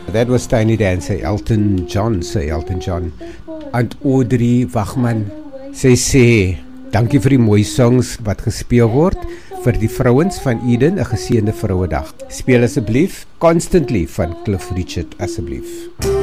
That was Tiny Dancer, Elton John. And Audrey Wagman, sy sê, dankie vir die mooi songs wat gespeel word, vir die vrouens van Eden, 'n geseënde vrouedag. Speel asseblief Constantly van Cliff Richard, asseblief.